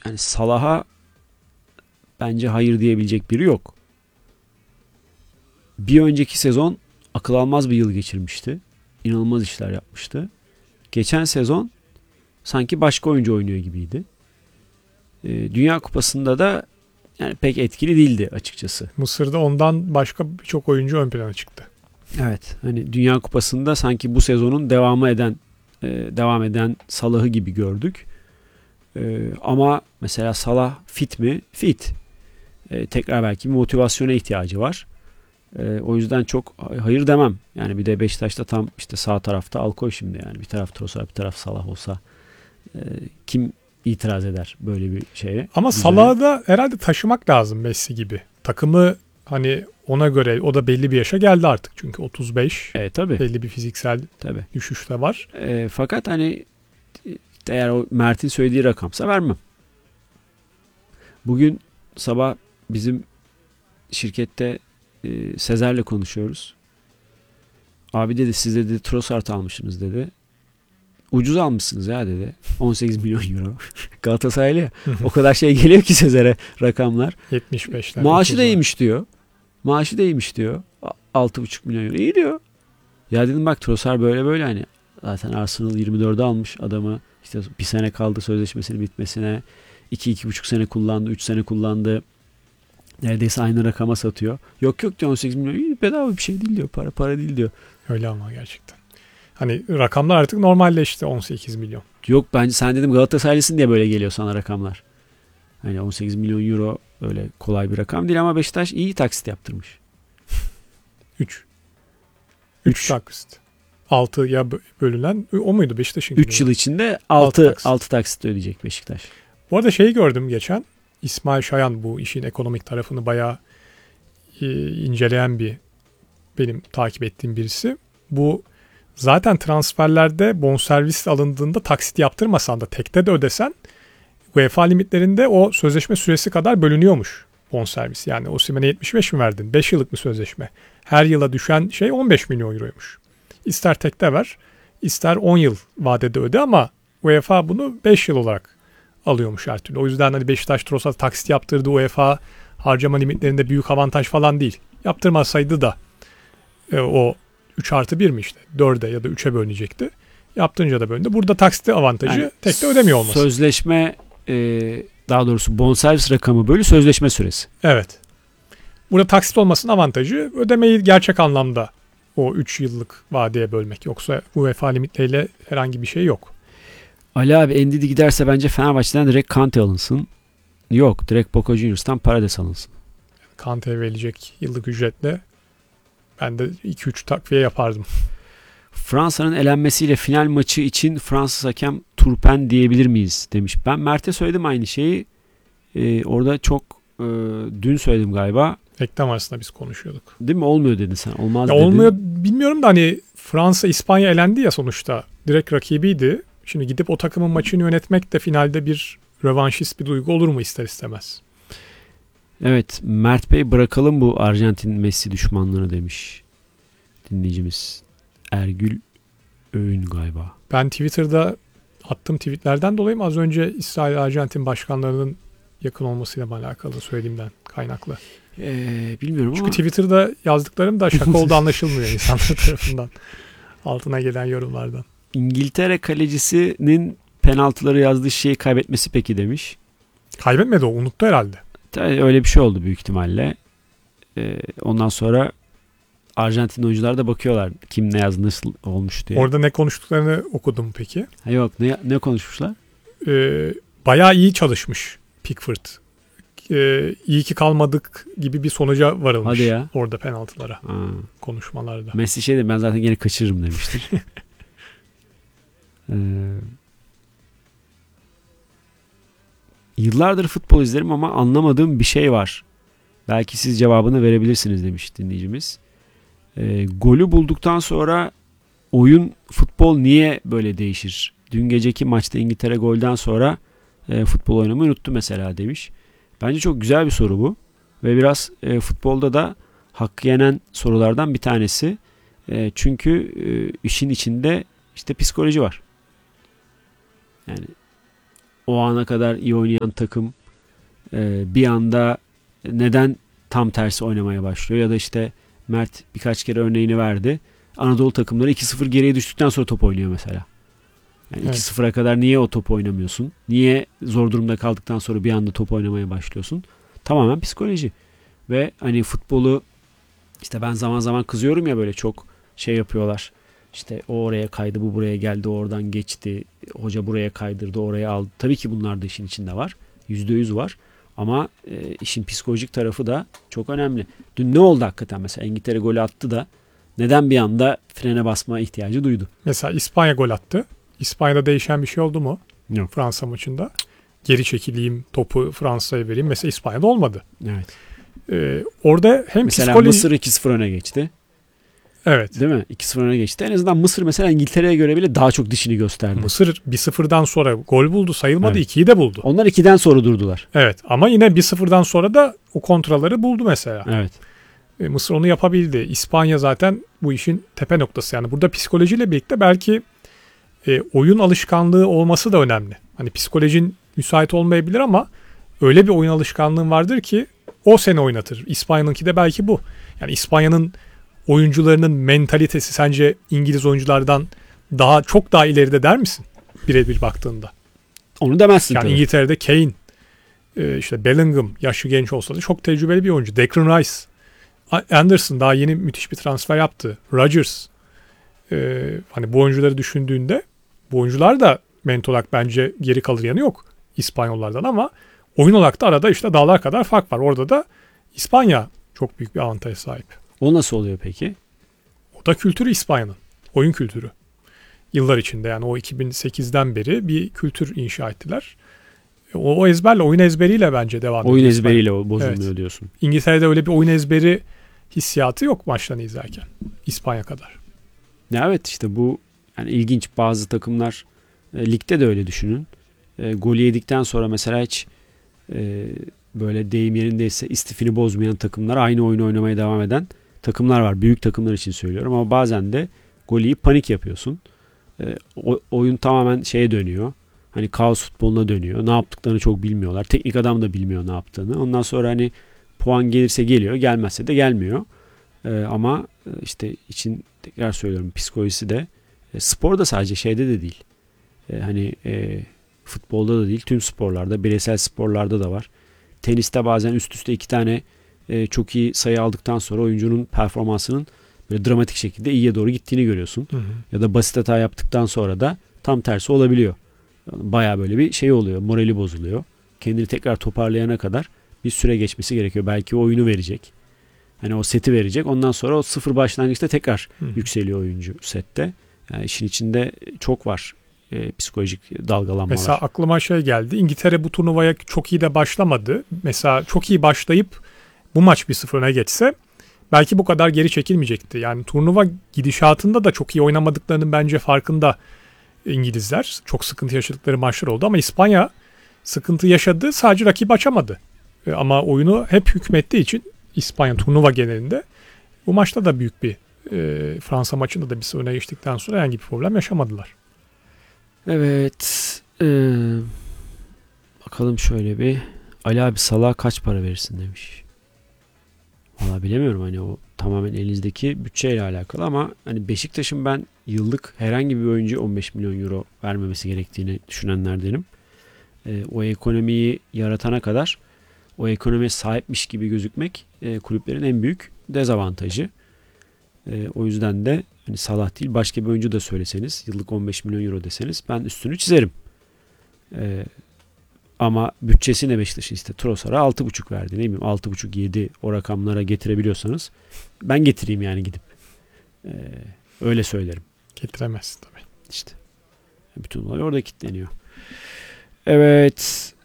yani Salah'a bence hayır diyebilecek biri yok. Bir önceki sezon akıl almaz bir yıl geçirmişti. İnanılmaz işler yapmıştı. Geçen sezon sanki başka oyuncu oynuyor gibiydi. Dünya Kupası'nda da yani pek etkili değildi açıkçası. Mısır'da ondan başka birçok oyuncu ön plana çıktı. Evet. Hani Dünya Kupası'nda sanki bu sezonun devam eden Salah'ı gibi gördük. Ama mesela Salah fit mi? Fit. Tekrar belki motivasyona ihtiyacı var. O yüzden çok hayır demem. Yani bir de Beşiktaş'ta tam işte sağ tarafta al koy şimdi yani. Bir taraf Trossard, bir taraf Salah olsa kim itiraz eder böyle bir şeye? Ama Salah'ı da herhalde taşımak lazım Messi gibi. Takımı hani ona göre, o da belli bir yaşa geldi artık. Çünkü 35. Tabii. Belli bir fiziksel düşüş de var. Fakat hani eğer o Mert'in söylediği rakamsa vermem. Bugün sabah bizim şirkette Sezer'le konuşuyoruz. Abi dedi siz dedi Trossard almışsınız dedi. Ucuz almışsınız ya dedi. 18 milyon euro. Galatasaraylı ya. O kadar şey geliyor ki Sezer'e rakamlar. 75'ler. Maaşı da iyiymiş diyor. 6,5 milyon euro. İyi diyor. Ya dedim bak Trossard böyle hani zaten Arsenal 24'e almış adamı. İşte bir sene kaldı sözleşmesinin bitmesine. 2,5 sene kullandı. 3 sene kullandı. Neredeyse aynı rakama satıyor. Yok diyor 18 milyon. İyi, bedava bir şey değil diyor. Para değil diyor. Öyle ama gerçekten. Hani rakamlar artık normalleşti 18 milyon. Yok bence sen dedim Galatasaraylısın diye böyle geliyor sana rakamlar. Hani 18 milyon euro öyle kolay bir rakam değil ama Beşiktaş iyi taksit yaptırmış. 3 taksit. 6'ya bölünen o muydu Beşiktaş'ın? 3 yıl içinde 6 taksit ödeyecek Beşiktaş. Bu arada şeyi gördüm geçen. İsmail Şayan bu işin ekonomik tarafını bayağı inceleyen benim takip ettiğim birisi. Bu zaten transferlerde bonservis alındığında taksit yaptırmasan da tekte de ödesen UEFA limitlerinde o sözleşme süresi kadar bölünüyormuş bonservis. Yani Osimhen'e 75 mi verdin? 5 yıllık bir sözleşme. Her yıla düşen şey 15 milyon euroymuş. İster tekte ver, ister 10 yıl vadede öde ama UEFA bunu 5 yıl olarak alıyormuş her türlü. O yüzden hani Beşiktaş Trossard taksit yaptırdığı UEFA harcama limitlerinde büyük avantaj falan değil. Yaptırmasaydı da o 3+1 mi işte 4'e ya da 3'e bölünecekti. Yaptırınca da bölündü. Burada taksiti avantajı yani tekte ödemiyor olması. Sözleşme daha doğrusu bonservis rakamı bölü sözleşme süresi. Evet. Burada taksit olmasının avantajı ödemeyi gerçek anlamda o 3 yıllık vadeye bölmek. Yoksa UEFA limitleriyle herhangi bir şey yok. Ali abi Ndidi giderse bence Fenerbahçe'den direkt Kante alınsın. Yok direkt Boca Juniors'tan Paredes alınsın. Kante'ye verilecek yıllık ücretle ben de 2-3 takviye yapardım. Fransa'nın elenmesiyle final maçı için Fransız hakem Turpen diyebilir miyiz demiş. Ben Mert'e söyledim aynı şeyi. Orada çok dün söyledim galiba. Reklam arasında biz konuşuyorduk. Değil mi? Olmuyor dedin sen. Olmaz ya dedin. Olmuyor bilmiyorum da hani Fransa İspanya elendi ya sonuçta. Direkt rakibiydi. Şimdi gidip o takımın maçını yönetmek de finalde bir rövanşist bir duygu olur mu ister istemez. Evet Mert Bey bırakalım bu Arjantin Messi düşmanlığını demiş dinleyicimiz. Ergül Öğün galiba. Ben Twitter'da attığım tweetlerden dolayı az önce İsrail-Arjantin başkanlarının yakın olmasıyla alakalı söylediğimden kaynaklı. Bilmiyorum Çünkü ama. Twitter'da yazdıklarım da şaka oldu anlaşılmıyor insanlar tarafından. Altına gelen yorumlardan. İngiltere kalecisinin penaltıları yazdığı şeyi kaybetmesi peki demiş. Kaybetmedi o. Unuttu herhalde. Tabii öyle bir şey oldu büyük ihtimalle. Ondan sonra Arjantin oyuncular da bakıyorlar kim ne yazdı nasıl olmuş diye. Orada ne konuştuklarını okudum peki. Yok ne konuşmuşlar? Bayağı iyi çalışmış Pickford. İyi ki kalmadık gibi bir sonuca varılmış. Hadi ya. Orada penaltılara. Konuşmalarda. Messi ben zaten gene kaçırırım demiştir. Yıllardır futbol izlerim ama anlamadığım bir şey var. Belki siz cevabını verebilirsiniz demiş dinleyicimiz. Golü bulduktan sonra futbol niye böyle değişir? Dün geceki maçta İngiltere golden sonra futbol oynamayı unuttu mesela demiş. Bence çok güzel bir soru bu. Ve biraz futbolda da hakkı yenen sorulardan bir tanesi. Çünkü işin içinde işte psikoloji var. Yani o ana kadar iyi oynayan takım bir anda neden tam tersi oynamaya başlıyor? Ya da işte Mert birkaç kere örneğini verdi. Anadolu takımları 2-0 geriye düştükten sonra top oynuyor mesela. Yani Evet. 2-0'a kadar niye o top oynamıyorsun? Niye zor durumda kaldıktan sonra bir anda top oynamaya başlıyorsun? Tamamen psikoloji. Ve hani futbolu işte ben zaman zaman kızıyorum ya, böyle çok şey yapıyorlar. İşte o oraya kaydı, bu buraya geldi, o oradan geçti. Hoca buraya kaydırdı, oraya aldı. Tabii ki bunlar da işin içinde var. %100 var. Ama işin psikolojik tarafı da çok önemli. Dün ne oldu hakikaten mesela? İngiltere golü attı da neden bir anda frene basma ihtiyacı duydu? Mesela İspanya gol attı. İspanya'da değişen bir şey oldu mu? Yok. Fransa maçında. Geri çekileyim, topu Fransa'ya vereyim. Mesela İspanya'da olmadı. Evet. Orada hem Mesela psikoloji... Mısır 2-0 öne geçti. Evet. Değil mi? 2-0 öne geçti. En azından Mısır mesela İngiltere'ye göre bile daha çok dişini gösterdi. Mısır 1-0'dan sonra gol buldu, sayılmadı. Evet. 2'yi de buldu. Onlar 2'den sonra durdular. Evet, ama yine 1-0'dan sonra da o kontraları buldu mesela. Evet. Mısır onu yapabildi. İspanya zaten bu işin tepe noktası. Yani burada psikolojiyle birlikte belki oyun alışkanlığı olması da önemli. Hani psikolojin müsait olmayabilir ama öyle bir oyun alışkanlığın vardır ki o seni oynatır. İspanya'nınki de belki bu. Yani İspanya'nın oyuncularının mentalitesi sence İngiliz oyunculardan çok daha ileride der misin? Birebir baktığında. Onu demezsin Yani tabii. İngiltere'de Kane, işte Bellingham, yaşlı genç olsa da çok tecrübeli bir oyuncu. Declan Rice, Anderson daha yeni müthiş bir transfer yaptı. Rodgers. Hani bu oyuncuları düşündüğünde bu oyuncular da mental olarak bence geri kalır yanı yok İspanyollardan ama oyun olarak da arada işte dağlar kadar fark var. Orada da İspanya çok büyük bir avantaja sahip. O nasıl oluyor peki? O da kültürü İspanya'nın. Oyun kültürü. Yıllar içinde yani o 2008'den beri bir kültür inşa ettiler. O ezberle, oyun ezberiyle bence devam ediyor. Oyun ezberiyle bozulmuyor Evet. diyorsun. İngiltere'de öyle bir oyun ezberi hissiyatı yok maçlarını izlerken. İspanya kadar. Ya evet, işte bu yani ilginç. Bazı takımlar ligde de öyle düşünün. Golü yedikten sonra mesela hiç böyle deyim yerindeyse istifini bozmayan takımlar, aynı oyunu oynamaya devam eden takımlar var. Büyük takımlar için söylüyorum ama bazen de golü yiyip panik yapıyorsun. Oyun tamamen şeye dönüyor. Hani kaos futboluna dönüyor. Ne yaptıklarını çok bilmiyorlar. Teknik adam da bilmiyor ne yaptığını. Ondan sonra hani puan gelirse geliyor, gelmezse de gelmiyor. Ama işte için tekrar söylüyorum, psikolojisi de spor da sadece şeyde de değil. Hani futbolda da değil, tüm sporlarda, bireysel sporlarda da var. Teniste bazen üst üste 2 tane çok iyi sayı aldıktan sonra oyuncunun performansının böyle dramatik şekilde iyiye doğru gittiğini görüyorsun. Hı hı. Ya da basit hata yaptıktan sonra da tam tersi olabiliyor. Bayağı böyle bir şey oluyor. Morali bozuluyor. Kendini tekrar toparlayana kadar bir süre geçmesi gerekiyor. Belki o oyunu verecek. Hani o seti verecek. Ondan sonra o sıfır başlangıçta tekrar yükseliyor oyuncu sette. Yani işin içinde çok var psikolojik dalgalanmalar. Mesela aklıma şey geldi. İngiltere bu turnuvaya çok iyi de başlamadı. Mesela çok iyi başlayıp bu maç 1-0 öne geçse belki bu kadar geri çekilmeyecekti. Yani turnuva gidişatında da çok iyi oynamadıklarının bence farkında İngilizler. Çok sıkıntı yaşadıkları maçlar oldu ama İspanya sıkıntı yaşadı. Sadece rakip açamadı. Ama oyunu hep hükmettiği için İspanya turnuva genelinde bu maçta da büyük bir Fransa maçında da bir öne geçtikten sonra herhangi bir problem yaşamadılar. Evet. Bakalım şöyle bir. Ali abi, Salah'a kaç para verirsin demiş. Valla bilemiyorum, hani o tamamen elinizdeki bütçeyle alakalı ama hani Beşiktaş'ın ben yıllık herhangi bir oyuncu 15 milyon euro vermemesi gerektiğini düşünenlerdenim. O ekonomiyi yaratana kadar o ekonomiye sahipmiş gibi gözükmek kulüplerin en büyük dezavantajı. O yüzden de hani Salah değil, başka bir oyuncu da söyleseniz, yıllık 15 milyon euro deseniz ben üstünü çizerim. Ama bütçesi ne Beşiktaş'ın, işte Trossard'a 6,5 verdi. Ne bileyim 6,5-7 o rakamlara getirebiliyorsanız ben getireyim yani gidip. Öyle söylerim. Getiremezsin tabii. İşte. Bütün olay orada kilitleniyor. Evet.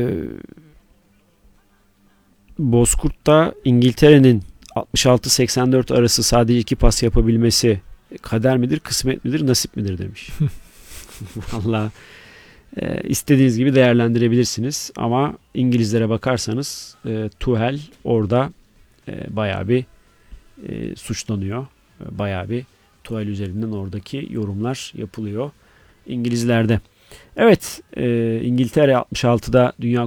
Bozkurt'ta İngiltere'nin 66-84 arası sadece 2 pas yapabilmesi kader midir, kısmet midir, nasip midir demiş. Vallahi istediğiniz gibi değerlendirebilirsiniz ama İngilizlere bakarsanız Tuchel orada bayağı bir suçlanıyor. Bayağı bir Tuchel üzerinden oradaki yorumlar yapılıyor İngilizlerde. Evet, İngiltere 66'da Dünya